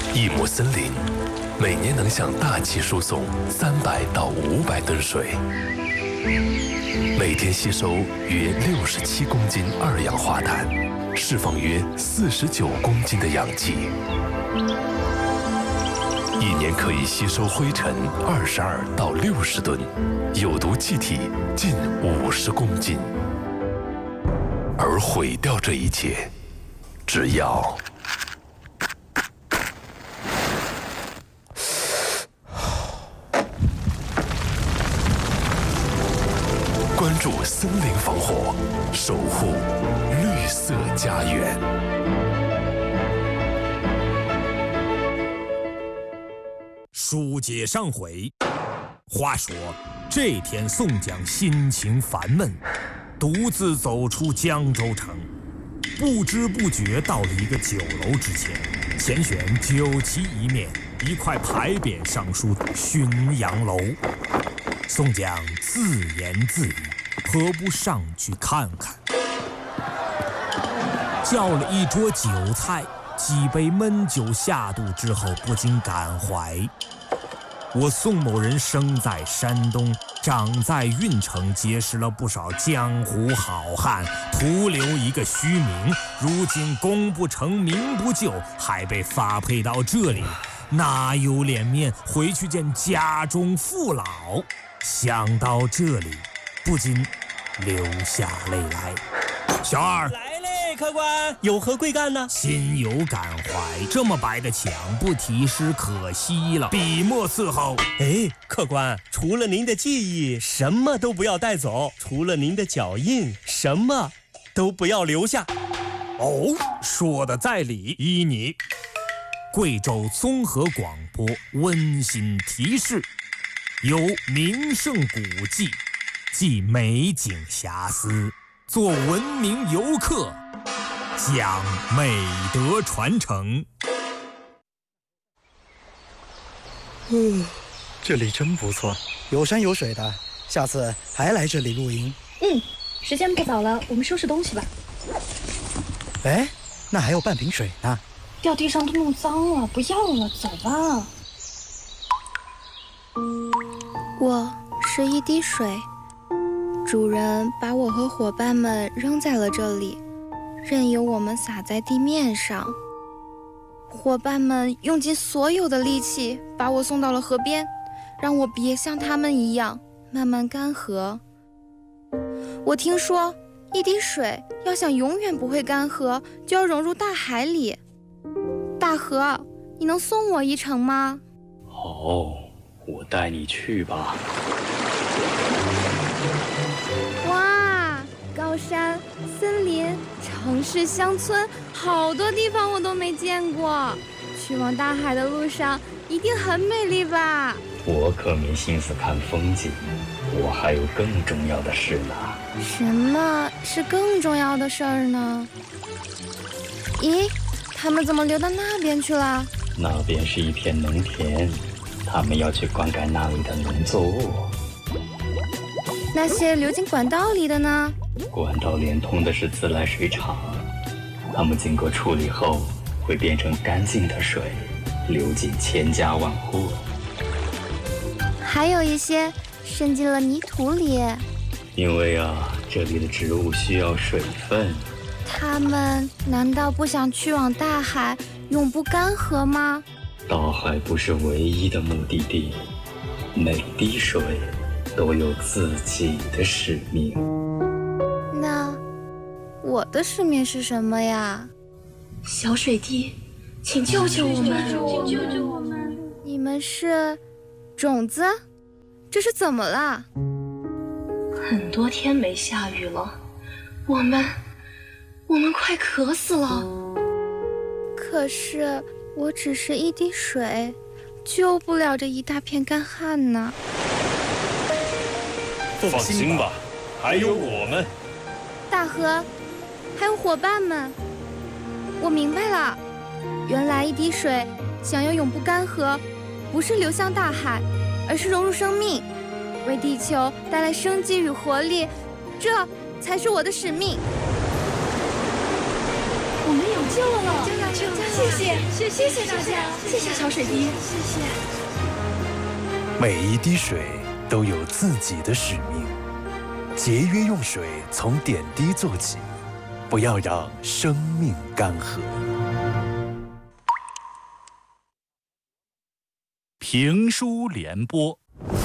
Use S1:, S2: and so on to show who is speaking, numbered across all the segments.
S1: 一亩森林每年能向大气输送300到500吨水，每天吸收约67公斤二氧化碳，释放约49公斤的氧气，一年可以吸收灰尘22到60吨，有毒气体近50公斤。而毁掉这一切，只要关注森林防火，守护绿色家园。
S2: 书接上回，话说这天宋江心情烦闷，独自走出江州城，不知不觉到了一个酒楼之前，前选酒旗一面，一块牌匾上书“浔阳楼”。宋江自言自语，何不上去看看？叫了一桌酒菜，几杯闷酒下肚之后，不禁感怀：我宋某人生在山东，长在郓城，结识了不少江湖好汉，徒留一个虚名。如今功不成名不就，还被发配到这里，哪有脸面回去见家中父老？想到这里，不禁流下泪来。小二
S3: 来嘞，客官，有何贵干呢？
S2: 心有感怀，这么白的墙不题诗可惜了，笔墨伺候。
S3: 哎，客官，除了您的记忆，什么都不要带走；除了您的脚印，什么都不要留下。
S2: 哦，说的在理，依你。贵州综合广播温馨提示：有名胜古迹，即美景遐思，做文明游客，讲美德传承。
S4: 这里真不错，有山有水的，下次还来这里露营。
S5: 时间不早了，我们收拾东西吧。
S4: 哎，那还有半瓶水呢。
S5: 掉地上都弄脏了，不要了，走吧。
S6: 我是一滴水，主人把我和伙伴们扔在了这里，任由我们洒在地面上。伙伴们用尽所有的力气把我送到了河边，让我别像他们一样慢慢干涸。我听说一滴水要想永远不会干涸，就要融入大海里。大河，你能送我一程吗？
S7: 好，我带你去吧。
S6: 哇，高山、森林、城市、乡村，好多地方我都没见过。去往大海的路上一定很美丽吧？
S7: 我可没心思看风景，我还有更重要的事呢。
S6: 什么是更重要的事儿呢？咦，他们怎么流到那边去了？
S7: 那边是一片农田，他们要去灌溉那里的农作物。
S6: 那些流进管道里的呢？
S7: 管道连通的是自来水厂，它们经过处理后会变成干净的水，流进千家万户。
S6: 还有一些渗进了泥土里。
S7: 因为这里的植物需要水分。
S6: 他们难道不想去往大海，永不干涸吗？
S7: 大海不是唯一的目的地，每滴水都有自己的使命。
S6: 那我的使命是什么呀？
S5: 小水滴，请救救我们！
S6: 救救我们！你们是种子？这是怎么了？
S5: 很多天没下雨了，我们快渴死了。
S6: 可是我只是一滴水，救不了这一大片干旱呢。
S8: 放心吧，还有我们。
S6: 大河，还有伙伴们，我明白了，原来一滴水想要永不干涸，不是流向大海，而是融入生命，为地球带来生机与活力，这才是我的使命。
S5: 我们有救了！谢谢大家，谢谢小水滴，谢谢。
S1: 每一滴水都有自己的使命，节约用水从点滴做起，不要让生命干涸。
S8: 评书联播。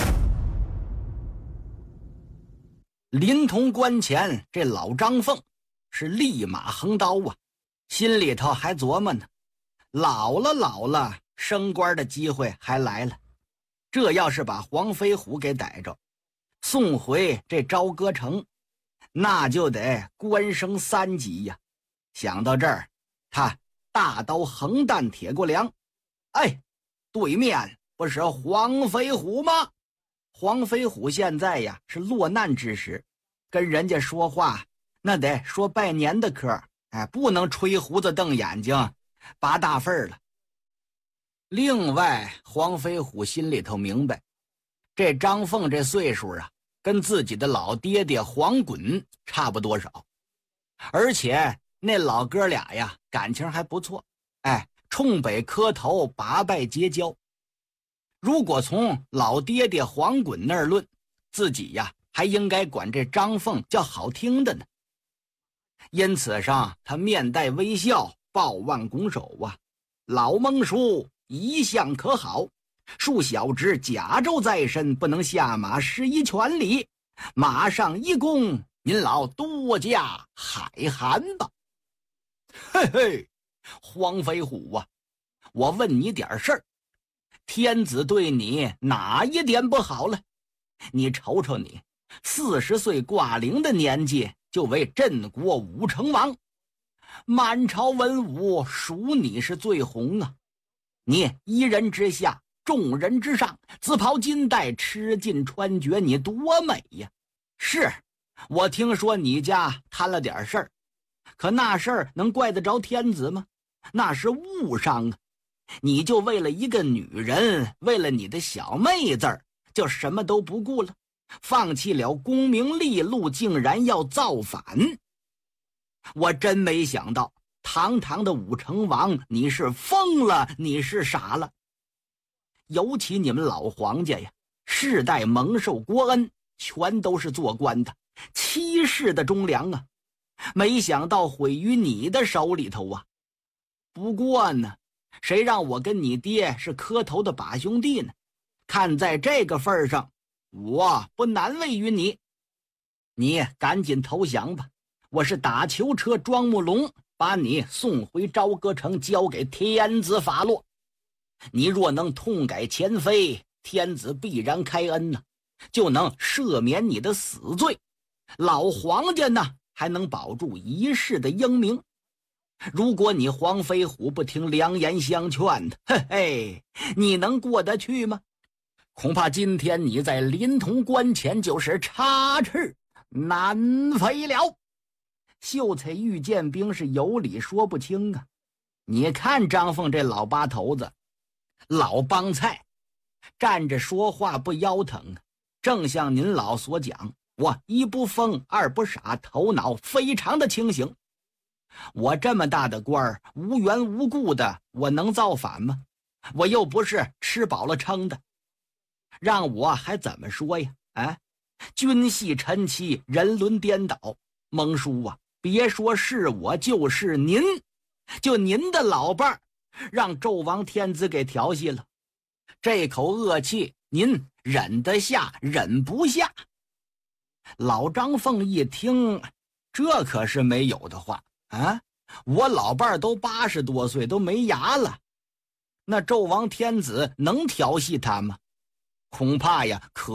S9: 临潼关前，这老张凤是立马横刀啊，心里头还琢磨呢，老了，升官的机会还来了。这要是把黄飞虎给逮着，送回这朝歌城，那就得官升3级呀。想到这儿，他大刀横担铁过梁，哎，对面不是黄飞虎吗？黄飞虎现在呀是落难之时，跟人家说话那得说拜年的嗑，哎，不能吹胡子瞪眼睛拔大份了。另外，黄飞虎心里头明白，这张凤这岁数啊，跟自己的老爹爹黄滚差不多少，而且那老哥俩呀感情还不错，哎，冲北磕头拔拜结交。如果从老爹爹黄滚那儿论，自己呀还应该管这张凤叫好听的呢。因此上，他面带微笑，抱腕拱手啊，老蒙叔一向可好，恕小侄甲胄在身，不能下马11拳礼，马上一躬，您老多加海涵吧。嘿嘿，黄飞虎啊，我问你点事儿，天子对你哪一点不好了？你瞅瞅你，40岁挂零的年纪就为镇国武成王，满朝文武数你是最红啊！你一人之下，众人之上，紫袍金带，吃尽穿绝，你多美呀！是，我听说你家摊了点事儿，可那事儿能怪得着天子吗？那是误伤啊！你就为了一个女人，为了你的小妹子，就什么都不顾了，放弃了功名利禄，竟然要造反。我真没想到，堂堂的武成王，你是疯了，你是傻了。尤其你们老黄家呀，世代蒙受国恩，全都是做官的，7世的忠良啊，没想到毁于你的手里头啊。不过呢，谁让我跟你爹是磕头的把兄弟呢？看在这个份上，我不难为于你。你赶紧投降吧，我是打囚车装木龙，把你送回朝歌城，交给天子发落。你若能痛改前非，天子必然开恩呢，就能赦免你的死罪，老黄家呢还能保住一世的英名。如果你黄飞虎不听良言相劝的，嘿嘿，你能过得去吗？恐怕今天你在临潼关前就是插翅难飞了。秀才遇见兵是有理说不清啊！你看张凤这老八头子，老帮菜，站着说话不腰疼啊！正像您老所讲，我一不疯，二不傻，头脑非常的清醒。我这么大的官儿，无缘无故的，我能造反吗？我又不是吃饱了撑的，让我还怎么说呀？啊，君系臣妻，人伦颠倒。蒙叔啊，别说是我，就是您，就您的老伴儿，让纣王天子给调戏了，这口恶气您忍得下，忍不下？老张凤一听，这可是没有的话啊！我老伴儿都80多岁，都没牙了，那纣王天子能调戏他吗？恐怕呀，可